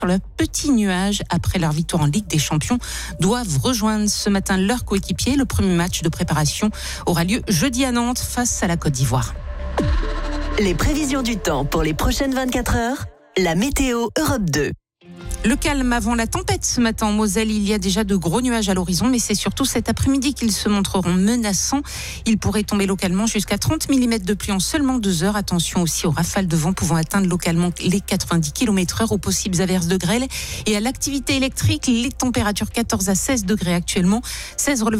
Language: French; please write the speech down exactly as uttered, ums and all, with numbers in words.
Le petit nuage après leur victoire en Ligue des Champions doivent rejoindre ce matin leur coéquipier. Le premier match de préparation aura lieu jeudi à Nantes face à la Côte d'Ivoire. Les prévisions du temps pour les prochaines vingt-quatre heures, la météo Europe deux. Le calme avant la tempête ce matin en Moselle. Il y a déjà de gros nuages à l'horizon, mais c'est surtout cet après-midi qu'ils se montreront menaçants. Il pourrait tomber localement jusqu'à trente millimètres de pluie en seulement deux heures. Attention aussi aux rafales de vent pouvant atteindre localement les quatre-vingt-dix kilomètres heure, aux possibles averses de grêle et à l'activité électrique. Les températures quatorze à seize degrés actuellement, seize relevés